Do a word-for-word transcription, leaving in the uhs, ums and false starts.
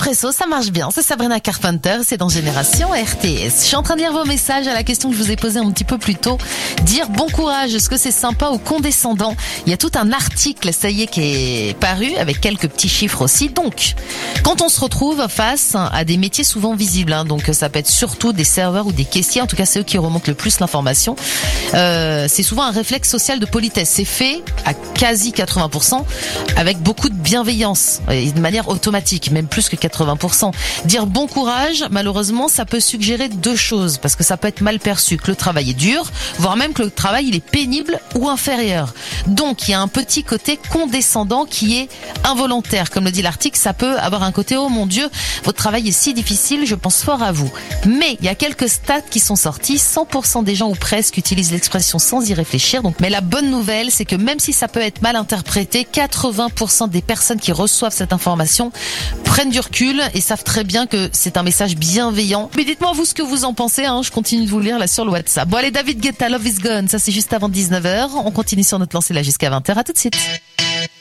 Expresso, ça marche bien. C'est Sabrina Carpenter, c'est dans Génération R T S. Je suis en train de lire vos messages à la question que je vous ai posée un petit peu plus tôt. Dire bon courage, est-ce que c'est sympa ou condescendant? Il y a tout un article, ça y est, qui est paru avec quelques petits chiffres aussi. Donc, quand on se retrouve face à des métiers souvent visibles, hein, donc ça peut être surtout des serveurs ou des caissiers, en tout cas c'est eux qui remontent le plus l'information, euh, c'est souvent un réflexe social de politesse. C'est fait à quasi quatre-vingts pour cent avec beaucoup de bienveillance et de manière automatique, même plus que quatre-vingts pour cent. Dire bon courage, malheureusement, ça peut suggérer deux choses, parce que ça peut être mal perçu, que le travail est dur, voire même que le travail il est pénible ou inférieur. Donc il y a un petit côté condescendant qui est involontaire. Comme le dit l'article, ça peut avoir un côté oh mon Dieu, votre travail est si difficile, je pense fort à vous. Mais il y a quelques stats qui sont sortis, cent pour cent des gens ou presque utilisent l'expression sans y réfléchir. Donc, mais la bonne nouvelle, c'est que même si ça peut être mal interprété, quatre-vingts pour cent des personnes qui reçoivent cette information prennent du recul et savent très bien que c'est un message bienveillant. Mais dites-moi vous ce que vous en pensez, hein, je continue de vous lire là sur le WhatsApp. Bon allez, David Guetta, Love is Gone, ça c'est juste avant dix-neuf heures. On continue sur notre lancée là jusqu'à vingt heures. À tout de suite.